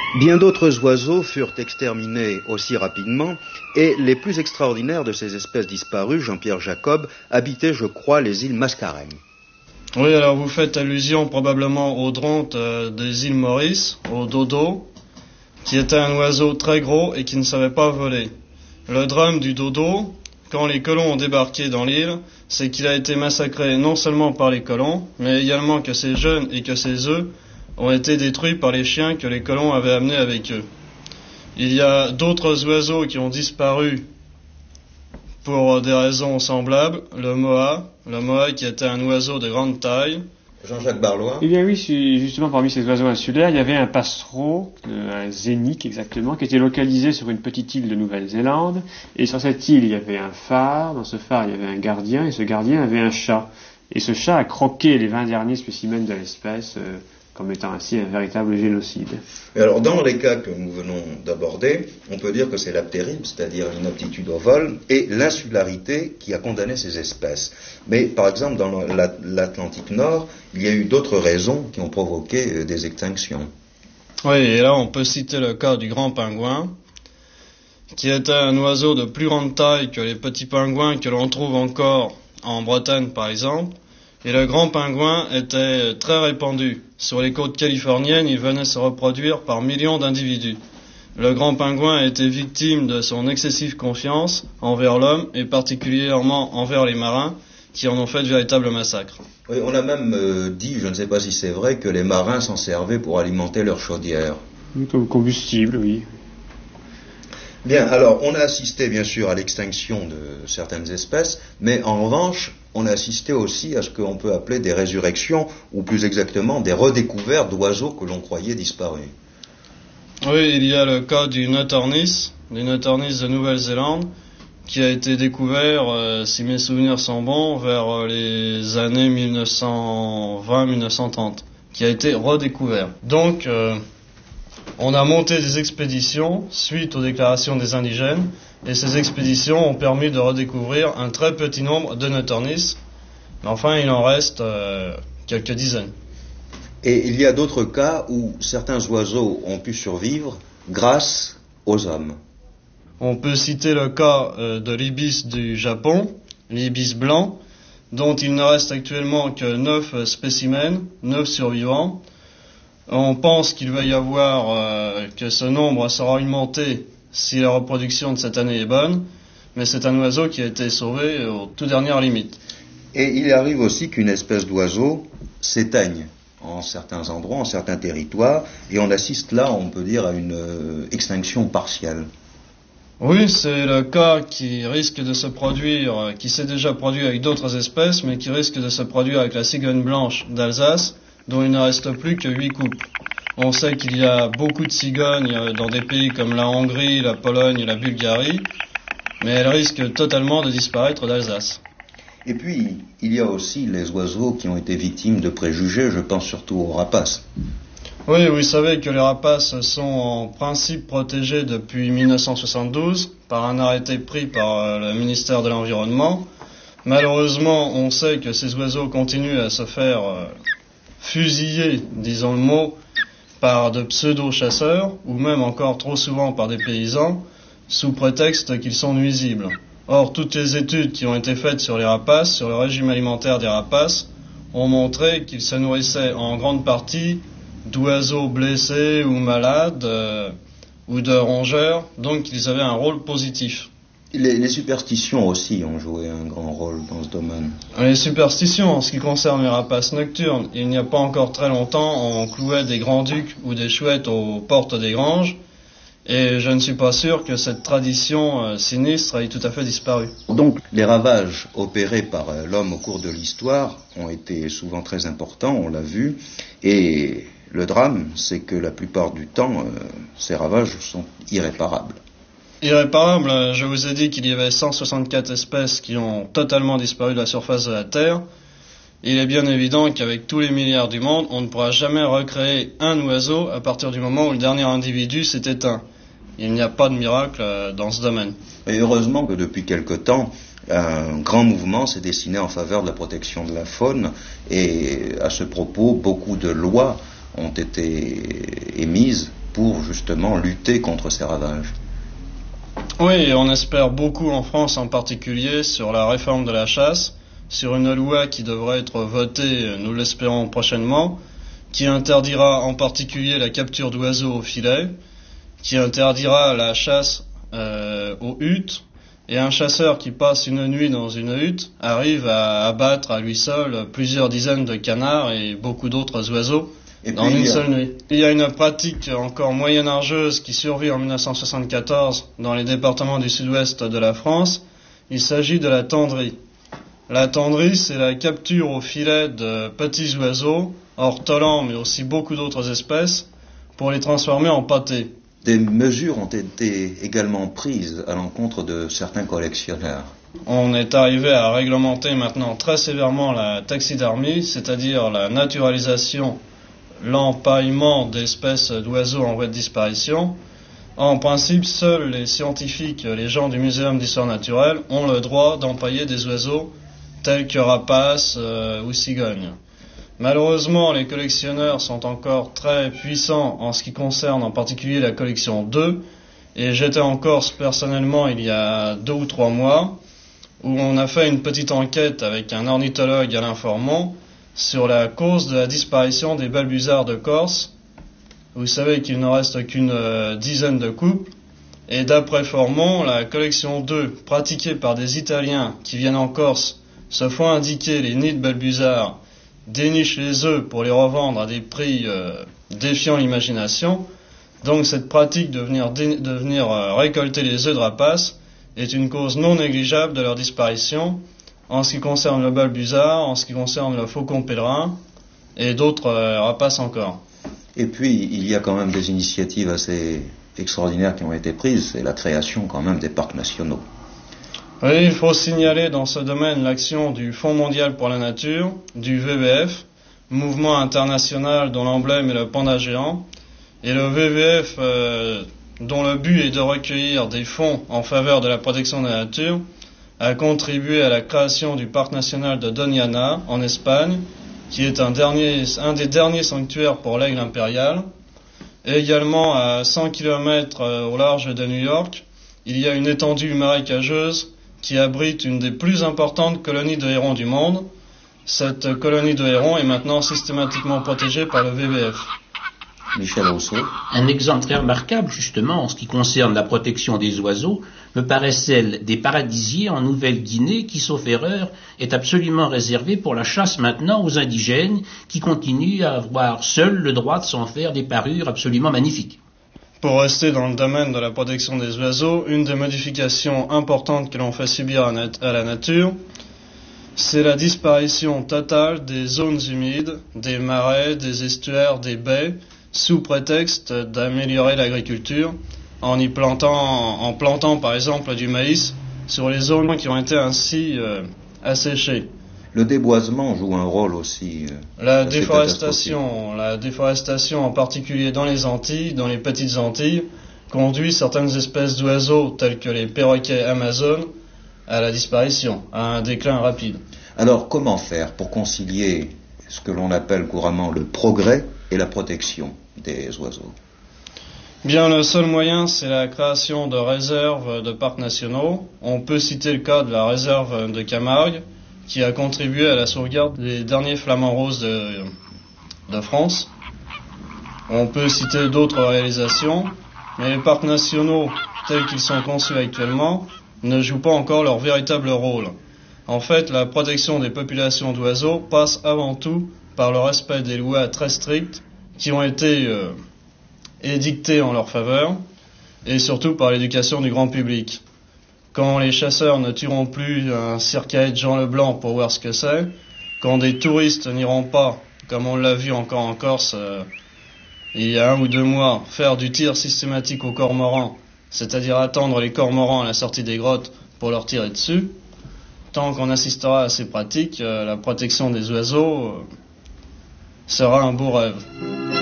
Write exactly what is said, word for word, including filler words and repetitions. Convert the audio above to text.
Bien d'autres oiseaux furent exterminés aussi rapidement, et les plus extraordinaires de ces espèces disparues, Jean-Pierre Jacob, habitaient, je crois, les îles Mascareignes. Oui, alors vous faites allusion probablement au dronte euh, des îles Maurice, au dodo, qui était un oiseau très gros et qui ne savait pas voler. Le drame du dodo, quand les colons ont débarqué dans l'île, c'est qu'il a été massacré non seulement par les colons, mais également que ses jeunes et que ses œufs ont été détruits par les chiens que les colons avaient amenés avec eux. Il y a d'autres oiseaux qui ont disparu pour des raisons semblables. Le moa, le moa qui était un oiseau de grande taille. Jean-Jacques Barlois. Eh bien oui, justement parmi ces oiseaux insulaires, il y avait un passereau, un zénique exactement, qui était localisé sur une petite île de Nouvelle-Zélande. Et sur cette île, il y avait un phare. Dans ce phare, il y avait un gardien, et ce gardien avait un chat. Et ce chat a croqué les vingt derniers spécimens de l'espèce, euh, comme étant ainsi un véritable génocide. Et alors, dans les cas que nous venons d'aborder, on peut dire que c'est l'aptérisme, c'est-à-dire l'inaptitude au vol, et l'insularité qui a condamné ces espèces. Mais, par exemple, dans l'Atlantique Nord, il y a eu d'autres raisons qui ont provoqué des extinctions. Oui, et là, on peut citer le cas du grand pingouin, qui était un oiseau de plus grande taille que les petits pingouins que l'on trouve encore en Bretagne, par exemple. Et le grand pingouin était très répandu. Sur les côtes californiennes, il venait se reproduire par millions d'individus. Le grand pingouin a été victime de son excessive confiance envers l'homme et particulièrement envers les marins qui en ont fait de véritables massacres. Oui, on a même euh, dit, je ne sais pas si c'est vrai, que les marins s'en servaient pour alimenter leurs chaudières. Comme combustible, oui. Bien, alors on a assisté bien sûr à l'extinction de certaines espèces, mais en revanche, on a assisté aussi à ce qu'on peut appeler des résurrections, ou plus exactement des redécouvertes d'oiseaux que l'on croyait disparus. Oui, il y a le cas du notornis, du notornis de Nouvelle-Zélande, qui a été découvert, euh, si mes souvenirs sont bons, vers les années mille neuf cent vingt mille neuf cent trente, qui a été redécouvert. Donc, euh, on a monté des expéditions suite aux déclarations des indigènes, et ces expéditions ont permis de redécouvrir un très petit nombre de notornis, mais enfin il en reste euh, quelques dizaines. Et il y a d'autres cas où certains oiseaux ont pu survivre grâce aux hommes. On peut citer le cas euh, de l'ibis du Japon, l'ibis blanc, dont il ne reste actuellement que neuf spécimens, neuf survivants. On pense qu'il va y avoir, euh, que ce nombre sera augmenté si la reproduction de cette année est bonne, mais c'est un oiseau qui a été sauvé aux toutes dernières limites. Et il arrive aussi qu'une espèce d'oiseau s'éteigne en certains endroits, en certains territoires, et on assiste là, on peut dire, à une euh, extinction partielle. Oui, c'est le cas qui risque de se produire, qui s'est déjà produit avec d'autres espèces, mais qui risque de se produire avec la cigogne blanche d'Alsace, dont il ne reste plus que huit couples. On sait qu'il y a beaucoup de cigognes dans des pays comme la Hongrie, la Pologne et la Bulgarie, mais elles risquent totalement de disparaître d'Alsace. Et puis, il y a aussi les oiseaux qui ont été victimes de préjugés, je pense surtout aux rapaces. Oui, vous savez que les rapaces sont en principe protégés depuis mille neuf cent soixante-douze par un arrêté pris par le ministère de l'Environnement. Malheureusement, on sait que ces oiseaux continuent à se faire euh, fusiller, disons le mot, par de pseudo-chasseurs, ou même encore trop souvent par des paysans, sous prétexte qu'ils sont nuisibles. Or, toutes les études qui ont été faites sur les rapaces, sur le régime alimentaire des rapaces, ont montré qu'ils se nourrissaient en grande partie d'oiseaux blessés ou malades, euh, ou de rongeurs, donc ils avaient un rôle positif. Les, les superstitions aussi ont joué un grand rôle dans ce domaine. Les superstitions, en ce qui concerne les rapaces nocturnes, il n'y a pas encore très longtemps, on clouait des grands-ducs ou des chouettes aux portes des granges, et je ne suis pas sûr que cette tradition euh, sinistre ait tout à fait disparu. Donc, les ravages opérés par euh, l'homme au cours de l'histoire ont été souvent très importants, on l'a vu, et le drame, c'est que la plupart du temps, euh, ces ravages sont irréparables. Irréparable, je vous ai dit qu'il y avait cent soixante-quatre espèces qui ont totalement disparu de la surface de la Terre. Il est bien évident qu'avec tous les milliards du monde, on ne pourra jamais recréer un oiseau à partir du moment où le dernier individu s'est éteint. Il n'y a pas de miracle dans ce domaine. Et heureusement que depuis quelque temps, un grand mouvement s'est dessiné en faveur de la protection de la faune, et à ce propos, beaucoup de lois ont été émises pour justement lutter contre ces ravages. Oui, on espère beaucoup en France en particulier sur la réforme de la chasse, sur une loi qui devrait être votée, nous l'espérons prochainement, qui interdira en particulier la capture d'oiseaux au filet, qui interdira la chasse euh, aux huttes, et un chasseur qui passe une nuit dans une hutte arrive à abattre à lui seul plusieurs dizaines de canards et beaucoup d'autres oiseaux et dans une seule nuit. Il y a une pratique encore moyenâgeuse qui survit en mille neuf cent soixante-quatorze dans les départements du sud-ouest de la France. Il s'agit de la tendrie. La tendrie, c'est la capture au filet de petits oiseaux, ortolans mais aussi beaucoup d'autres espèces, pour les transformer en pâté. Des mesures ont été également prises à l'encontre de certains collectionneurs. On est arrivé à réglementer maintenant très sévèrement la taxidermie, c'est-à-dire la naturalisation, l'empaillement d'espèces d'oiseaux en voie de disparition. En principe, seuls les scientifiques, les gens du Muséum d'histoire naturelle, ont le droit d'empailler des oiseaux tels que rapaces euh, ou cigognes. Malheureusement, les collectionneurs sont encore très puissants en ce qui concerne en particulier la collection deux, et j'étais en Corse personnellement il y a deux ou trois mois, où on a fait une petite enquête avec un ornithologue Alain Formont sur la cause de la disparition des balbuzards de Corse. Vous savez qu'il ne reste qu'une euh, dizaine de couples, et d'après Formont, la collection deux, pratiquée par des Italiens qui viennent en Corse, se font indiquer les nids de balbuzards, dénichent les œufs pour les revendre à des prix euh, défiant l'imagination. Donc cette pratique de venir, dé- de venir euh, récolter les œufs de rapaces est une cause non négligeable de leur disparition en ce qui concerne le balbuzard, en ce qui concerne le faucon pèlerin et d'autres euh, rapaces encore. Et puis il y a quand même des initiatives assez extraordinaires qui ont été prises, c'est la création quand même des parcs nationaux. Oui, il faut signaler dans ce domaine l'action du Fonds mondial pour la nature, du V V F, mouvement international dont l'emblème est le panda géant, et le V V F, euh, dont le but est de recueillir des fonds en faveur de la protection de la nature, a contribué à la création du parc national de Doñana, en Espagne, qui est un, dernier, un des derniers sanctuaires pour l'aigle impérial. Et également à cent kilomètres au large de New York, il y a une étendue marécageuse qui abrite une des plus importantes colonies de hérons du monde. Cette colonie de hérons est maintenant systématiquement protégée par le V V F. Michel Rousseau. Un exemple très remarquable, justement, en ce qui concerne la protection des oiseaux, me paraît celle des paradisiers en Nouvelle-Guinée, qui, sauf erreur, est absolument réservée pour la chasse maintenant aux indigènes, qui continuent à avoir seuls le droit de s'en faire des parures absolument magnifiques. Pour rester dans le domaine de la protection des oiseaux, une des modifications importantes que l'on fait subir à, nat- à la nature, c'est la disparition totale des zones humides, des marais, des estuaires, des baies, sous prétexte d'améliorer l'agriculture, en y plantant, en plantant par exemple du maïs sur les zones qui ont été ainsi euh, asséchées. Le déboisement joue un rôle aussi. Euh, la déforestation, la déforestation en particulier dans les Antilles, dans les petites Antilles, conduit certaines espèces d'oiseaux tels que les perroquets amazones à la disparition, à un déclin rapide. Alors comment faire pour concilier ce que l'on appelle couramment le progrès et la protection des oiseaux? Bien, le seul moyen, c'est la création de réserves de parcs nationaux. On peut citer le cas de la réserve de Camargue, qui a contribué à la sauvegarde des derniers flamants roses de, de France. On peut citer d'autres réalisations, mais les parcs nationaux, tels qu'ils sont conçus actuellement, ne jouent pas encore leur véritable rôle. En fait, la protection des populations d'oiseaux passe avant tout par le respect des lois très strictes qui ont été euh, édictées en leur faveur, et surtout par l'éducation du grand public. Quand les chasseurs ne tueront plus un circaïde Jean Leblanc pour voir ce que c'est, quand des touristes n'iront pas, comme on l'a vu encore en Corse euh, il y a un ou deux mois, faire du tir systématique aux cormorans, c'est-à-dire attendre les cormorans à la sortie des grottes pour leur tirer dessus, tant qu'on assistera à ces pratiques, euh, la protection des oiseaux euh, sera un beau rêve.